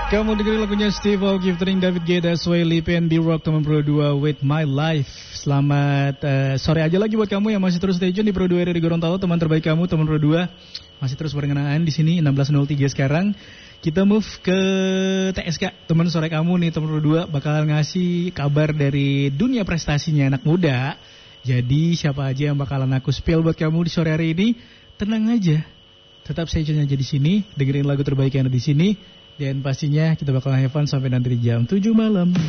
Kamu dengerin lagunya Steve Aoki featuring David Guetta, Sway Lee, PNB Rock, teman Pro 2 With My Life. Selamat sore aja lagi buat kamu yang masih terus stay tune di Pro 2 RRI Gorontalo, teman terbaik kamu, teman Pro 2. Masih terus berkenaan di sini 16.03 sekarang. Kita move ke TSK, teman sore kamu nih, teman Pro 2 bakal ngasih kabar dari dunia prestasinya anak muda. Jadi siapa aja yang bakalan aku spill buat kamu di sore hari ini, tenang aja. Tetap stay tune aja di sini, dengerin lagu terbaik yang ada di sini. Dan pastinya kita bakal have fun sampai nanti di jam 7 malam.